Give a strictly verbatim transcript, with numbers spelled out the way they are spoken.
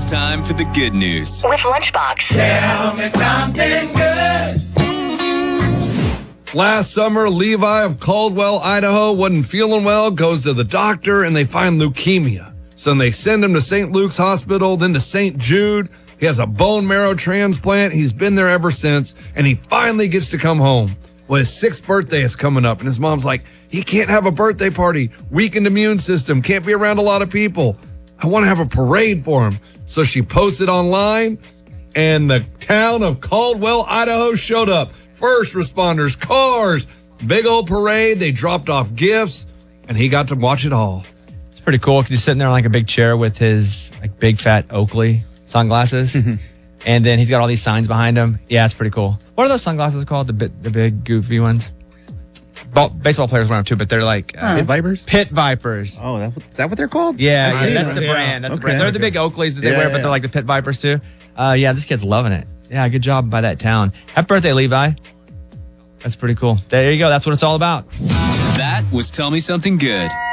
time for the good news. With Lunchbox. Tell me something good. Last summer, Levi of Caldwell, Idaho, wasn't feeling well, goes to the doctor, and they find leukemia. So they send him to Saint Luke's Hospital, then to Saint Jude. He has a bone marrow transplant. He's been there ever since, and he finally gets to come home. Well, his sixth birthday is coming up, and his mom's like, he can't have a birthday party. Weakened immune system, can't be around a lot of people. I want to have a parade for him. So she posted online, and the town of Caldwell, Idaho showed up. First responders, cars, big old parade. They dropped off gifts, and he got to watch it all. It's pretty cool. He's sitting there on like a big chair with his like big fat Oakley sunglasses. And then he's got all these signs behind him. Yeah, it's pretty cool. What are those sunglasses called? The bit, the big goofy ones? Ball, baseball players wear them too, but they're like uh, Pit Vipers? Pit Vipers. Oh, that, is that what they're called? Yeah, I've yeah that's them. the Yeah. brand. That's Okay, the brand. They're okay. the big Oakleys that they Yeah, wear, but yeah. they're like the Pit Vipers too. Uh, yeah, this kid's loving it. Yeah, good job by that town. Happy birthday, Levi. That's pretty cool. There you go. That's what it's all about. That was Tell Me Something Good.